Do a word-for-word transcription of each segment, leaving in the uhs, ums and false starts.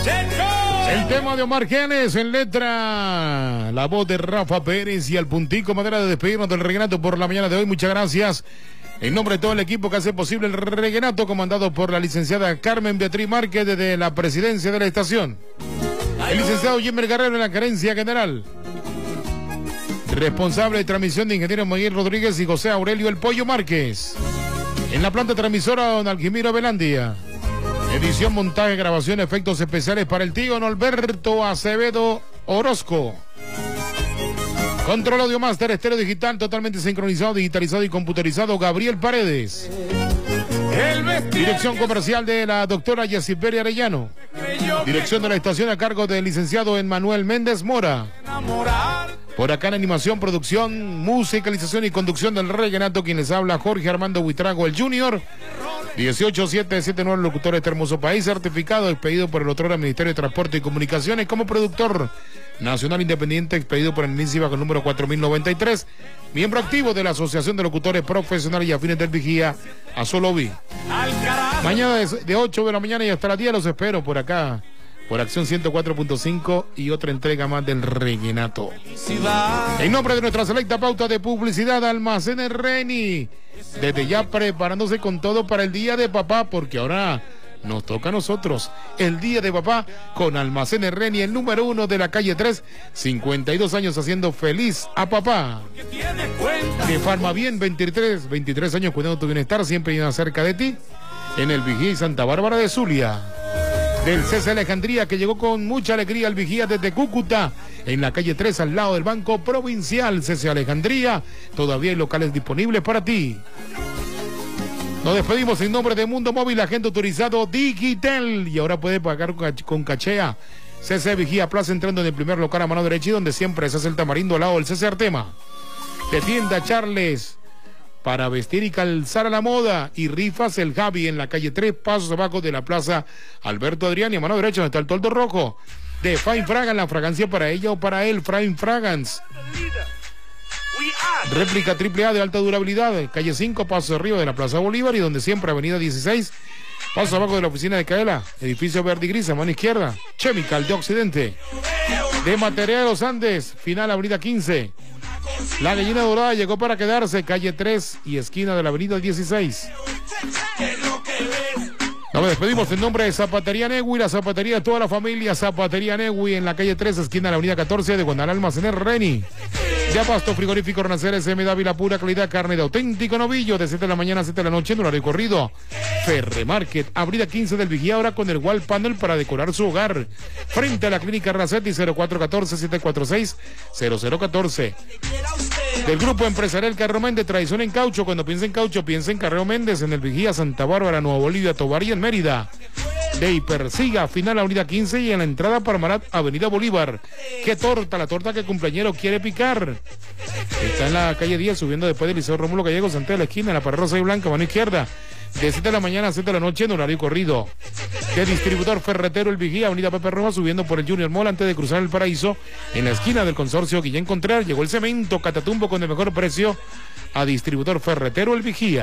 El tema de Omar Genes en letra, la voz de Rafa Pérez y al puntico, manera de despedirnos del reguenato por la mañana de hoy. Muchas gracias. En nombre de todo el equipo que hace posible el reguenato, comandado por la licenciada Carmen Beatriz Márquez desde la presidencia de la estación. El licenciado Jimmer Guerrero en la gerencia general. Responsable de transmisión de ingeniero Miguel Rodríguez y José Aurelio El Pollo Márquez. En la planta transmisora, don Alquimiro Velandia. Edición, montaje, grabación, efectos especiales para el tío Norberto Acevedo Orozco. Control audio máster, estéreo digital, totalmente sincronizado, digitalizado y computerizado, Gabriel Paredes. Dirección comercial de la doctora Yaciperi Arellano. Dirección de la estación a cargo del licenciado Emmanuel Méndez Mora. Por acá en animación, producción, musicalización y conducción del reguenato, quien les habla, Jorge Armando Buitrago, el Junior. dieciocho siete siete nueve locutor de este hermoso país, certificado, expedido por el otrora Ministerio de Transporte y Comunicaciones como productor nacional independiente, expedido por el M I C I bajo el número cuatro mil noventa y tres, miembro activo de la Asociación de Locutores Profesionales y Afines del Vigía, a solo vi. Mañana de, de ocho de la mañana y hasta las diez los espero por acá, por Acción ciento cuatro punto cinco y otra entrega más del reguenato. En nombre de nuestra selecta pauta de publicidad, Almacenes Reni, desde ya preparándose con todo para el Día de Papá, porque ahora nos toca a nosotros el Día de Papá con Almacenes Reni, el número uno de la calle tres, cincuenta y dos años haciendo feliz a papá. De Farmabien, veintitrés, veintitrés años cuidando tu bienestar, siempre cerca de ti, en el Vigía y Santa Bárbara de Zulia. Del C C Alejandría, que llegó con mucha alegría al Vigía desde Cúcuta, en la calle tres, al lado del Banco Provincial. C C Alejandría, todavía hay locales disponibles para ti. Nos despedimos en nombre de Mundo Móvil, agente autorizado Digitel, y ahora puede pagar con cachea. C C Vigía Plaza, entrando en el primer local a mano derecha, y donde siempre se hace el tamarindo al lado del C C Artema. De tienda Charles, para vestir y calzar a la moda, y rifas el Javi en la calle tres, pasos abajo de la plaza Alberto Adrián, y a mano derecha donde está el toldo rojo. De Fine Fragrance, la fragancia para ella o para él, Fine Fragrance. Réplica triple A de alta durabilidad, calle cinco, pasos arriba de la plaza Bolívar, y donde siempre avenida dieciséis, pasos abajo de la oficina de Caela, edificio verde y gris a mano izquierda, Chemical de Occidente. De Material de los Andes, final avenida quince. La Gallina Dorada llegó para quedarse, calle tres y esquina de la avenida dieciséis. Nos despedimos en nombre de Zapatería Negui, la zapatería de toda la familia. Zapatería Negui en la calle tres, esquina de la avenida catorce, de Guanal Almacenes Reni. De Abasto Frigorífico Renaceres M. Dávila, pura calidad, carne de auténtico novillo, de siete de la mañana a siete de la noche en horario corrido. Ferre Market, avenida quince del Vigía, ahora con el wall panel para decorar su hogar. Frente a la clínica Racetti, cero cuatro uno cuatro, siete cuatro seis, cero cero uno cuatro. Del grupo empresarial Carrero Méndez, tradición en caucho. Cuando piensa en caucho, piensa en Carrero Méndez, en el Vigía, Santa Bárbara, Nueva Bolivia, Tovar y en Mérida. De Hipersiga, final avenida quince, y en la entrada para Marat, avenida Bolívar. ¿Qué torta? La torta que el cumpleañero quiere picar. Está en la calle diez, subiendo después del Liceo Rómulo Gallegos, ante la esquina, en la pared rosa y blanca, mano izquierda. De siete de la mañana a siete de la noche en horario corrido. De Distribuidor Ferretero El Vigía, avenida Pepe Rojas, subiendo por el Junior Mall antes de cruzar el Paraíso, en la esquina del Consorcio Guillén Contreras. Llegó el cemento Catatumbo con el mejor precio a Distribuidor Ferretero El Vigía.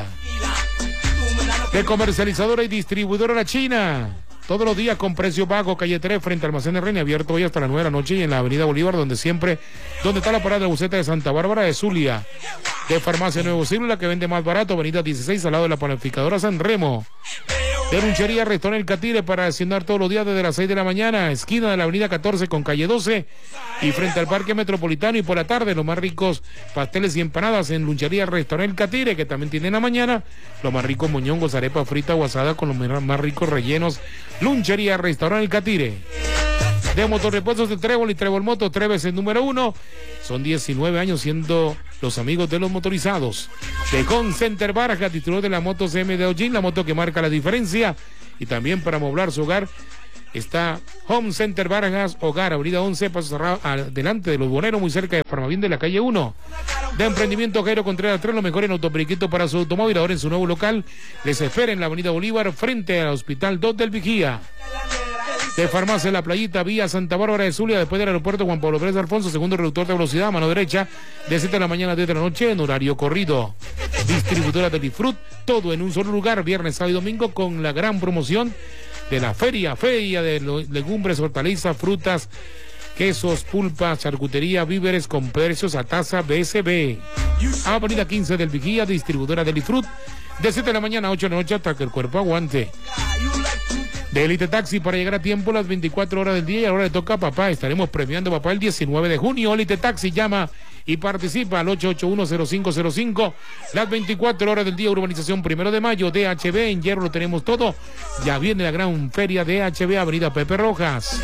De Comercializadora y Distribuidora La China, todos los días con precio bajo, calle tres, frente al Almacén de Reni, abierto hoy hasta las nueve de la noche, y en la avenida Bolívar, donde siempre, donde está la parada de la buseta de Santa Bárbara de Zulia. De Farmacia Nuevo Siglo, la que vende más barato, avenida dieciséis, al lado de la panificadora San Remo. De Lunchería Restaurante El Catire, para desayunar todos los días desde las seis de la mañana, esquina de la avenida catorce con calle doce, y frente al Parque Metropolitano, y por la tarde los más ricos pasteles y empanadas en Lunchería Restaurante El Catire, que también tiene en la mañana los más ricos moñongos, arepa frita o asada con los más ricos rellenos. Lunchería Restaurante El Catire. De Motorrepuestos de Trébol y Trébol Moto, Treves el número uno. Son diecinueve años siendo los amigos de los motorizados. De Home Center Barajas, titular de la moto C M de Ojin, la moto que marca la diferencia. Y también para amoblar su hogar está Home Center Barajas, Hogar, avenida once, paso cerrado delante de los Boneros, muy cerca de Farmavien de la calle uno. De Emprendimiento Jairo Contreras tres, lo mejor en autoperiquito para su automóvil, ahora en su nuevo local. Les espera en la avenida Bolívar, frente al Hospital dos del Vigía. De Farmacia La Playita, vía Santa Bárbara de Zulia, después del aeropuerto Juan Pablo Pérez Alfonso, segundo reductor de velocidad, mano derecha, de siete de la mañana a diez de la noche, en horario corrido. Distribuidora de Disfrut, todo en un solo lugar, viernes, sábado y domingo, con la gran promoción de la feria, feria de legumbres, hortalizas, frutas, quesos, pulpas, charcutería, víveres con precios a tasa B S B. Avenida quince del Vigía, distribuidora de Elifrut, de siete de la mañana a ocho de la noche hasta que el cuerpo aguante. De Elite Taxi para llegar a tiempo las veinticuatro horas del día y ahora le toca a papá. Estaremos premiando a papá el diecinueve de junio. Elite Taxi llama y participa al ocho ocho uno cero cinco cero cinco. Las veinticuatro horas del día, urbanización Primero de Mayo, D H B, en Hierro lo tenemos todo. Ya viene la gran feria D H B, Avenida Pepe Rojas.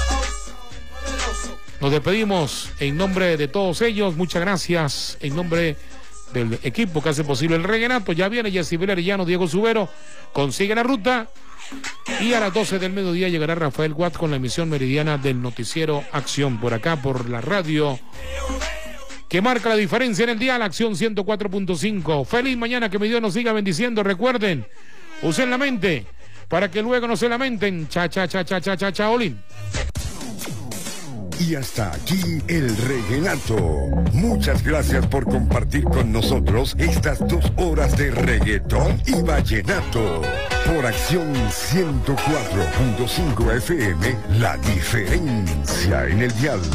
Nos despedimos en nombre de todos ellos. Muchas gracias en nombre del equipo que hace posible el Reguenato. Ya viene Yacibel Arellano, Diego Subero. Consigue la ruta. Y a las doce del mediodía llegará Rafael Watt con la emisión meridiana del noticiero Acción. Por acá, por la radio que marca la diferencia en el día, la Acción ciento cuatro punto cinco. Feliz mañana, que mi Dios nos siga bendiciendo. Recuerden, usen la mente para que luego no se lamenten. Cha, cha, cha, cha, cha, cha, cha, Olin. Y hasta aquí el Reguenato. Muchas gracias por compartir con nosotros estas dos horas de reggaetón y vallenato. Por Acción ciento cuatro punto cinco F M, la diferencia en el dial.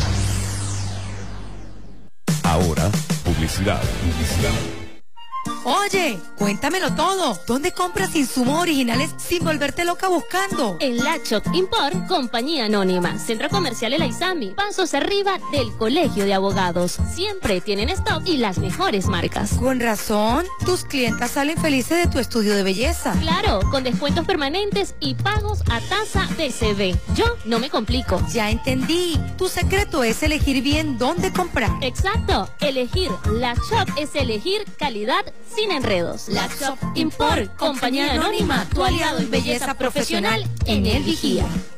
Ahora, publicidad, publicidad. Oye, cuéntamelo todo. ¿Dónde compras insumos originales sin volverte loca buscando? En Latchot Import, compañía anónima. Centro Comercial El Aizami. Pasos arriba del Colegio de Abogados. Siempre tienen stock y las mejores marcas. Con razón, tus clientas salen felices de tu estudio de belleza. Claro, con descuentos permanentes y pagos a tasa B C B. Yo no me complico. Ya entendí. Tu secreto es elegir bien dónde comprar. Exacto. Elegir Latchot es elegir calidad sin enredos. Latchot Import, compañía anónima, tu aliado en belleza profesional en El Vigía.